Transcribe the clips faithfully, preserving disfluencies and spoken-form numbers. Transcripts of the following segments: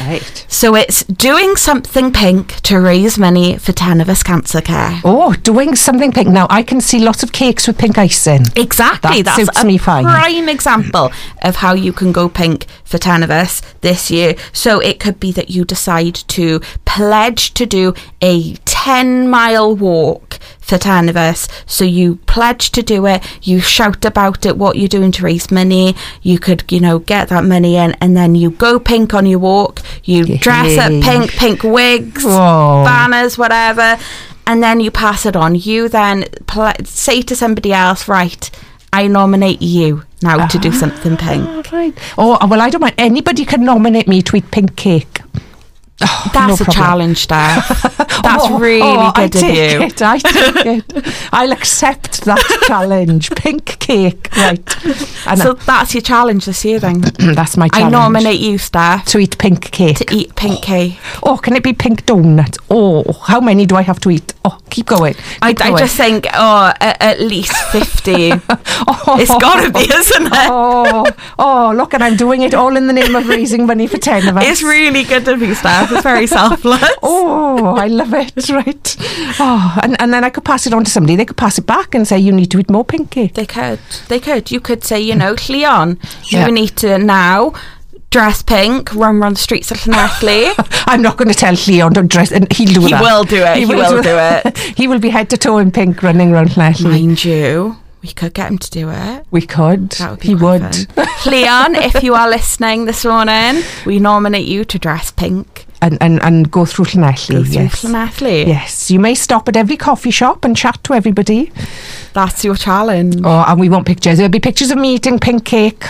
Right. So it's doing something pink to raise money for Tenefus Cancer Care. Oh, doing something pink. Now, I can see lots of cakes with pink icing. Exactly. That That's suits a me fine. prime example of how you can go pink for Tenefus this year. So it could be that you decide to pledge to do a ten mile walk for Tenefus. So you pledge to do it, you shout about it, what you're doing to raise money. You could, you know, get that money in, and then you go pink on your walk. You Yay. dress up pink, pink wigs, Oh. banners, whatever, and then you pass it on. You then pl- say to somebody else, right, I nominate you now to do something pink. Oh, right. Oh, well, I don't mind. Anybody can nominate me to eat pink cake. Oh, That's no a problem. challenge, Steph. That's Oh, really oh, I good of take you. It, I take it. I'll accept that challenge. Pink cake, right? And So that's your challenge this year then. I, that's my I challenge. nominate you, Steph, to eat pink cake. to eat pink cake. Oh, can it be pink donuts? Oh, how many do I have to eat? Oh, keep going. Keep I, I going. just think, oh, at, at least fifty. Oh, It's got to be, isn't it? Oh, oh, look, and I'm doing it all in the name of raising money for ten of us. It's really good of you, Steph. It's very selfless. Oh, I love it, right. Oh, and, and then I could pass it on to somebody. They could pass it back and say, you need to eat more pink cake. They could. They could. You could say, you know, Leon, Yeah. you need to now dress pink, run around the streets of Llanelli. I'm not going to tell Leon don't dress, and he'll do He that. will do it. He will do it. He will be head to toe in pink running around Llanelli. Mind you, we could get him to do it. We could. That would be he quite would. fun. Leon, if you are listening this morning, we nominate you to dress pink. And, and, and go through Llanelli. Go through yes. Llanelli. Yes, you may stop at every coffee shop and chat to everybody. That's your challenge. Oh, and we want pictures. There'll be pictures of me eating pink cake.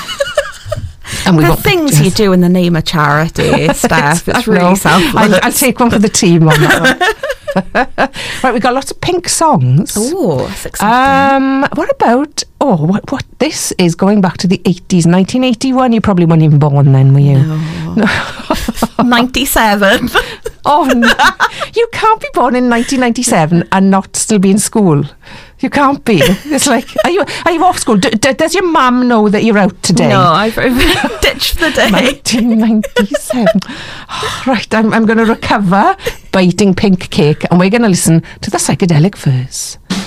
And we the want things pictures. you do in the name of charity, Steph, it's I really know. selfless. I'll, I'll take one for the team on that one. Right, we've got lots of pink songs. Oh, that's exciting. Um, what about? Oh, what? What? This is going back to the eighties, nineteen eighty-one. You probably weren't even born then, were you? No. ninety-seven. Oh, no. You can't be born in nineteen ninety-seven and not still be in school. You can't be. It's like, are you are you off school? D- d- does your mum know that you're out today? No, I've ditched the day. nineteen ninety-seven. Oh, right, I'm, I'm going to recover by eating pink cake, and we're going to listen to the Psychedelic Furs.